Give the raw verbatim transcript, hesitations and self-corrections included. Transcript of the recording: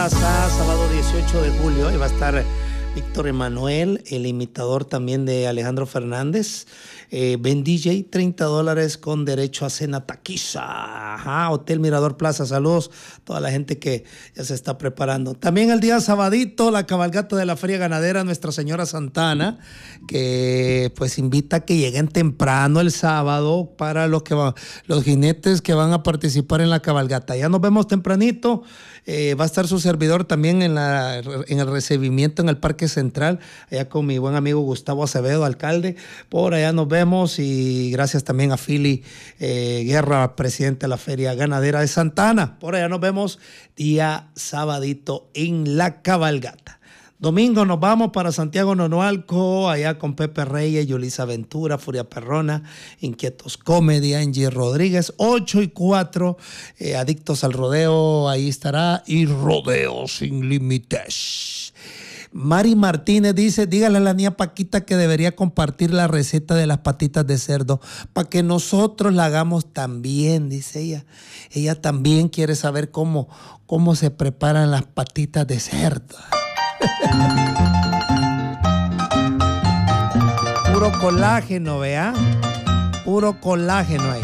Sábado dieciocho de julio, ahí va a estar Víctor Emanuel, el imitador también de Alejandro Fernández. Eh, Ben D J, treinta dólares con derecho a cena taquiza. Ajá, Hotel Mirador Plaza, saludos a toda la gente que ya se está preparando. También el día sabadito, la cabalgata de la Feria Ganadera Nuestra Señora Santa Ana, que pues invita a que lleguen temprano el sábado para los, que va, los jinetes que van a participar en la cabalgata. Ya nos vemos tempranito. Eh, va a estar su servidor también en, la, en el recibimiento en el Parque Central, allá con mi buen amigo Gustavo Acevedo, alcalde. Por allá nos vemos y gracias también a Philly eh, Guerra, presidente de la Feria Ganadera de Santa Ana. Por allá nos vemos día sabadito en la cabalgata. Domingo nos vamos para Santiago Nonualco, allá con Pepe Reyes, Yulisa Ventura, Furia Perrona, Inquietos Comedy, Angie Rodríguez, ocho y cuatro, eh, Adictos al Rodeo, ahí estará, y Rodeo Sin Límites. Mari Martínez dice, dígale a la niña Paquita que debería compartir la receta de las patitas de cerdo para que nosotros la hagamos también, dice ella. Ella también quiere saber cómo, cómo se preparan las patitas de cerdo. Puro colágeno, ¿vea? Puro colágeno ahí.